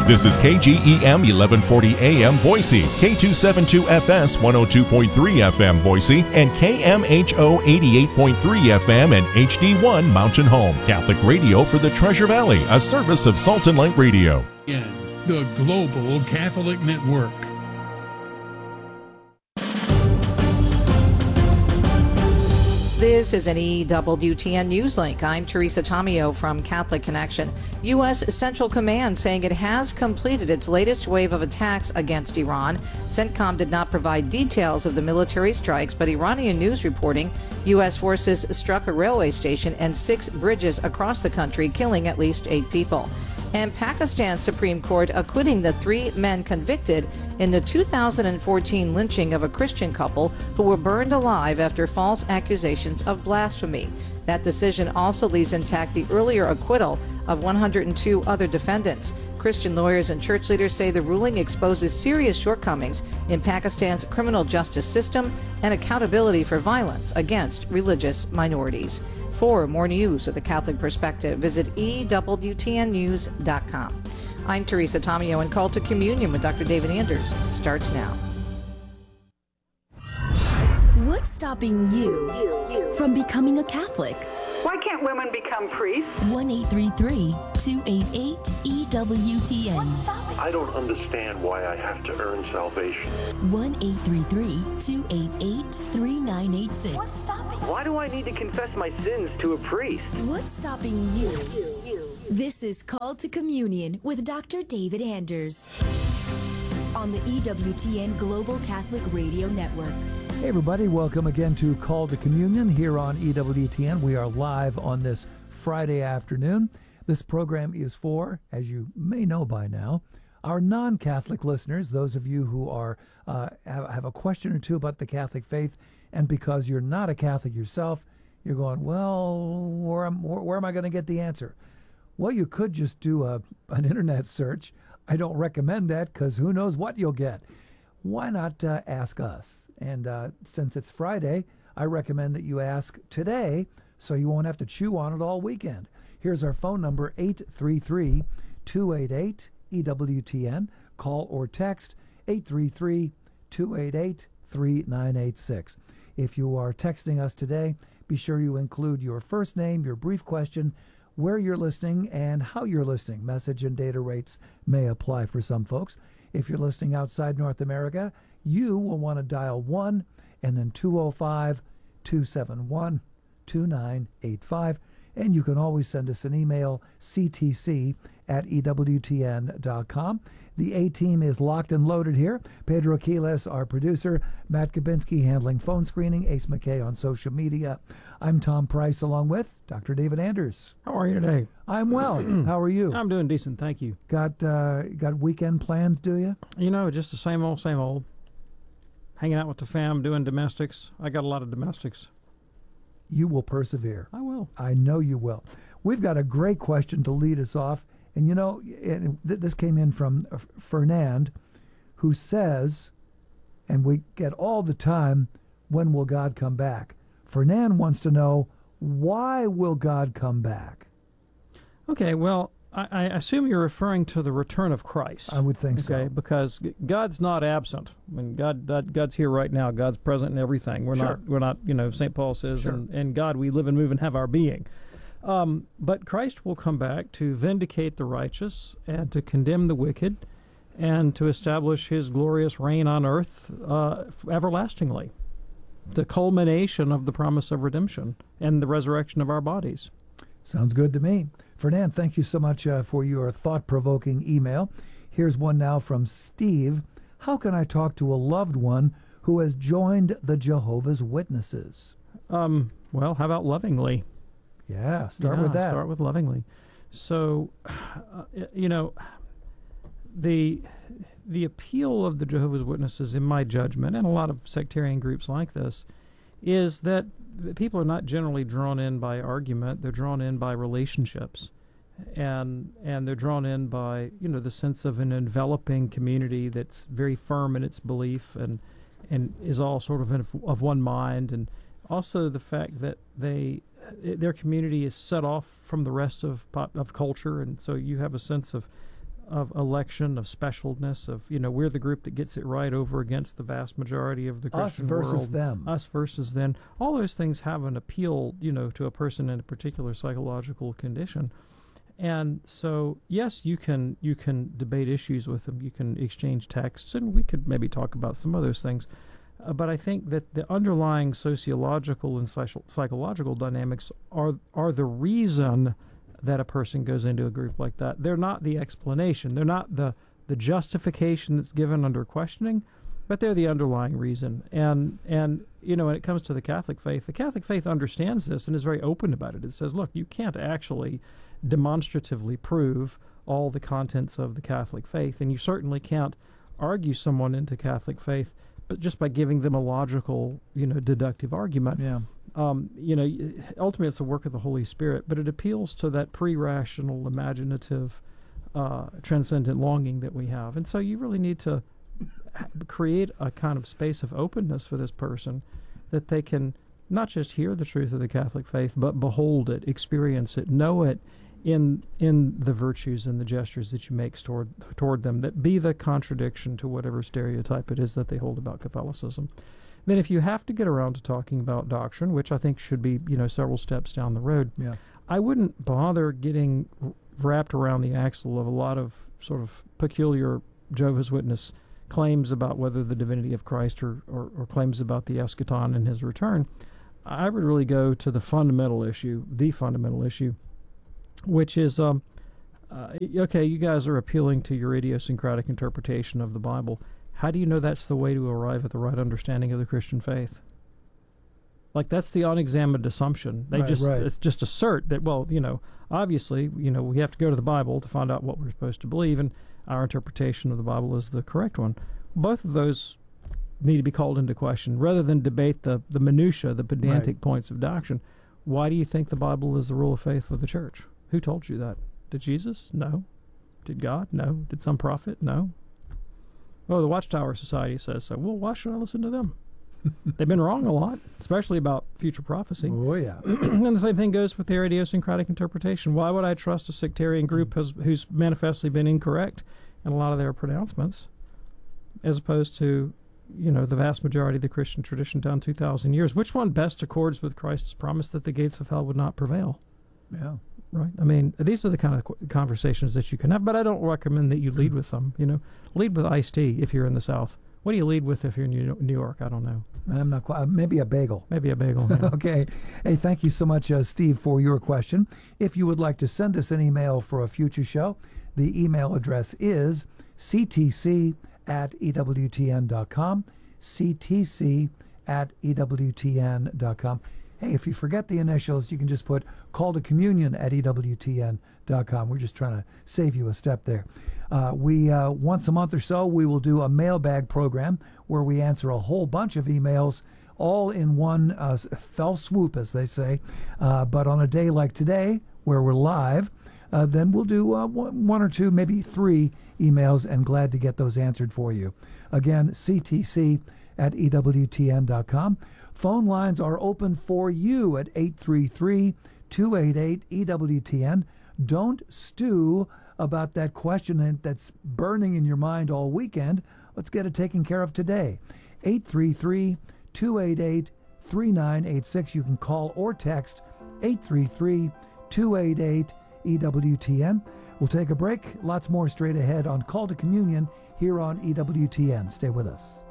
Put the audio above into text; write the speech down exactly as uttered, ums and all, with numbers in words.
This is K G E M eleven forty A M Boise, K two seventy-two F S one oh two point three F M Boise, and K M H O eighty-eight point three F M and H D one Mountain Home. Catholic radio for the Treasure Valley, a service of Salt and Light Radio. In the Global Catholic Network. This is an E W T N Newslink. I'm Teresa Tomeo from Catholic Connection. U S Central Command saying it has completed its latest wave of attacks against Iran. CENTCOM did not provide details of the military strikes, but Iranian news reporting U S forces struck a railway station and six bridges across the country, killing at least eight people. And Pakistan's Supreme Court acquitting the three men convicted in the two thousand fourteen lynching of a Christian couple who were burned alive after false accusations of blasphemy. That decision also leaves intact the earlier acquittal of one hundred two other defendants. Christian lawyers and church leaders say the ruling exposes serious shortcomings in Pakistan's criminal justice system and accountability for violence against religious minorities. For more news of the Catholic perspective, visit E W T N news dot com. I'm Teresa Tomeo, and Call to Communion with Doctor David Anders starts now. What's stopping you, you, you from becoming a Catholic? Why can't women become priests? one eight three three, two eight eight, E W T N. I don't understand why I have to earn salvation. one eight three three, two eight eight, three nine eight six. What's stopping? Why do I need to confess my sins to a priest? What's stopping you? you, you? This is Call to Communion with Doctor David Anders on the E W T N Global Catholic Radio Network. Hey everybody, welcome again to Call to Communion here on E W T N. We are live on this Friday afternoon. This program is for, as you may know by now, our non-Catholic listeners, those of you who are uh, have, have a question or two about the Catholic faith, and because you're not a Catholic yourself, you're going, well, where am, where, where am I going to get the answer? Well, you could just do a, an internet search. I don't recommend that because who knows what you'll get. Why not uh, ask us? And uh, since it's Friday, I recommend that you ask today so you won't have to chew on it all weekend. Here's our phone number, eight three three, two eight eight, E W T N. Call or text eight three three, two eight eight, three nine eight six. If you are texting us today, be sure you include your first name, your brief question, where you're listening, and how you're listening. Message and data rates may apply for some folks. If you're listening outside North America, you will want to dial one and then two oh five, two seven one, two nine eight five. And you can always send us an email, c t c at e w t n dot com. The A-team is locked and loaded here. Pedro Quiles, our producer, Matt Kabinski handling phone screening, Ace McKay on social media. I'm Tom Price along with Doctor David Anders. How are you today? I'm well. How are you? I'm doing decent, thank you. Got uh, got weekend plans, do you? You know, just the same old, same old. Hanging out with the fam, doing domestics. I got a lot of domestics. You will persevere. I will. I know you will. We've got a great question to lead us off. And, you know, and th- this came in from uh, Fernand, who says, and we get all the time, when will God come back? Fernand wants to know, why will God come back? Okay, well, I, I assume you're referring to the return of Christ. I would think so. Okay, because God's not absent. I mean, God, God, God's here right now. God's present in everything. We're Sure. not, we're not, you know, Saint Paul says, Sure. in, in God we live and move and have our being. Um, but Christ will come back to vindicate the righteous and to condemn the wicked and to establish his glorious reign on earth uh, everlastingly. The culmination of the promise of redemption and the resurrection of our bodies. Sounds good to me. Fernand, thank you so much uh, for your thought-provoking email. Here's one now from Steve. How can I talk to a loved one who has joined the Jehovah's Witnesses? Um, well, how about lovingly? Yeah, start yeah, with that. Start with lovingly. So, uh, you know, the the appeal of the Jehovah's Witnesses, in my judgment, and a lot of sectarian groups like this, is that people are not generally drawn in by argument. They're drawn in by relationships, and and they're drawn in by, you know, the sense of an enveloping community that's very firm in its belief and and is all sort of in, of one mind, and also the fact that they their community is set off from the rest of pop, of culture, and so you have a sense of of election, of specialness, of, you know, we're the group that gets it right over against the vast majority of the Christian Us versus world. them. Us versus them. All those things have an appeal, you know, to a person in a particular psychological condition. And so, yes, you can you can debate issues with them. You can exchange texts, and we could maybe talk about some of those things. Uh, but I think that the underlying sociological and psych- psychological dynamics are are the reason that a person goes into a group like that. They're not the explanation. They're not the, the justification that's given under questioning, but they're the underlying reason. And, and you know, when it comes to the Catholic faith, the Catholic faith understands this and is very open about it. It says, look, you can't actually demonstratively prove all the contents of the Catholic faith, and you certainly can't argue someone into Catholic faith but just by giving them a logical, you know, deductive argument. Yeah. Um, you know, ultimately it's the work of the Holy Spirit, but it appeals to that pre-rational, imaginative, uh, transcendent longing that we have. And so you really need to create a kind of space of openness for this person that they can not just hear the truth of the Catholic faith, but behold it, experience it, know it in in the virtues and the gestures that you make toward toward them, that be the contradiction to whatever stereotype it is that they hold about Catholicism. Then if you have to get around to talking about doctrine, which I think should be, you know, several steps down the road, yeah. I wouldn't bother getting wrapped around the axle of a lot of sort of peculiar Jehovah's Witness claims about whether the divinity of Christ or, or, or claims about the eschaton and his return. I would really go to the fundamental issue, the fundamental issue, which is, um, uh, okay, you guys are appealing to your idiosyncratic interpretation of the Bible. How do you know that's the way to arrive at the right understanding of the Christian faith? Like, that's the unexamined assumption. They right, just right. it's just assert that, well, you know, obviously, you know, we have to go to the Bible to find out what we're supposed to believe, and our interpretation of the Bible is the correct one. Both of those need to be called into question, rather than debate the, the minutiae, the pedantic right. points of doctrine. Why do you think the Bible is the rule of faith for the church? Who told you that? Did Jesus? No. Did God? No. Did some prophet? No. Oh, the Watchtower Society says so. Well, why should I listen to them? They've been wrong a lot, especially about future prophecy. Oh, yeah. And the same thing goes with their idiosyncratic interpretation. Why would I trust a sectarian group has, who's manifestly been incorrect in a lot of their pronouncements, as opposed to, you know, the vast majority of the Christian tradition down two thousand years? Which one best accords with Christ's promise that the gates of hell would not prevail? Yeah. Right. I mean, these are the kind of qu- conversations that you can have, but I don't recommend that you lead with them. You know, lead with iced tea if you're in the South. What do you lead with if you're in New New York? I don't know. I'm not quite. Maybe a bagel. Maybe a bagel. Yeah. Okay. Hey, thank you so much, uh, Steve, for your question. If you would like to send us an email for a future show, the email address is c t c at e w t n dot com, c t c at e w t n dot com. Hey, if you forget the initials, you can just put call to communion at e w t n dot com. We're just trying to save you a step there. Uh, we uh, once a month or so, we will do a mailbag program where we answer a whole bunch of emails all in one uh, fell swoop, as they say. Uh, but on a day like today, where we're live, uh, then we'll do uh, one or two, maybe three emails, and glad to get those answered for you. Again, c t c at e w t n dot com. Phone lines are open for you at eight three three, two eight eight, E W T N. Don't stew about that question that's burning in your mind all weekend. Let's get it taken care of today. eight three three, two eight eight, three nine eight six. You can call or text eight three three, two eight eight, E W T N. We'll take a break. Lots more straight ahead on Call to Communion here on E W T N. Stay with us.